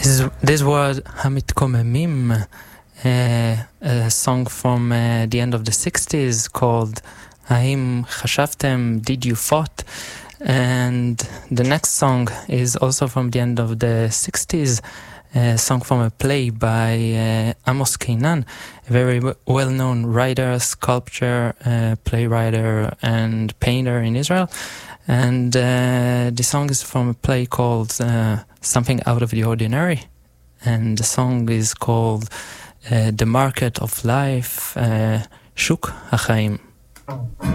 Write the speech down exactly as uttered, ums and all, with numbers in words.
This, this was המתקוממים, uh, a song from uh, the end of the sixties called האם חשבתם, Did You Fought? And the next song is also from the end of the sixties, a song from a play by uh, Amos Keinan, a very w- well-known writer, sculptor, uh, playwright and painter in Israel. And uh, the song is from a play called uh, Something Out of the Ordinary. And the song is called uh, The Market of Life, uh, Shuk HaChaim.